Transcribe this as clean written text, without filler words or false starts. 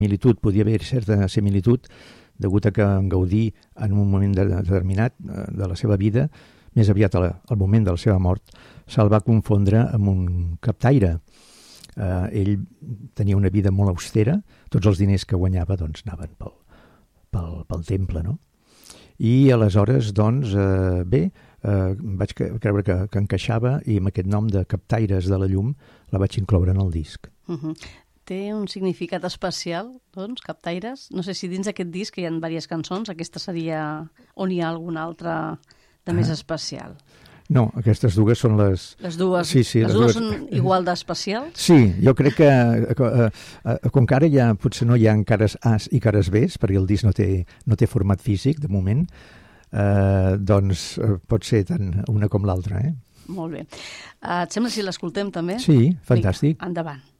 similitud, podia haver certa similitud, degut a que en Gaudí, en un moment determinat de la seva vida, més aviat al moment de la seva mort, se'l va confondre amb un captaire. Ell tenia una vida molt austera, tots els diners que guanyava doncs, anaven pel temple, no? I aleshores, doncs, vaig creure que encaixava i amb aquest nom de Captaires de la Llum la vaig incloure en el disc. Té un significat especial, doncs, Captaires? No sé si dins d'aquest disc hi ha diverses cançons, aquesta seria on hi ha alguna altra de més especial. No, aquestes dues són les... Les dues? Sí, les dues són igual d'especials? Sí, jo crec que com que ara ja potser no hi ha cares A's i cares B's, perquè el disc no té format físic, de moment, doncs pot ser tant una com l'altra, Molt bé. Et sembla si l'escoltem també? Sí, fantàstic. Vinga, endavant.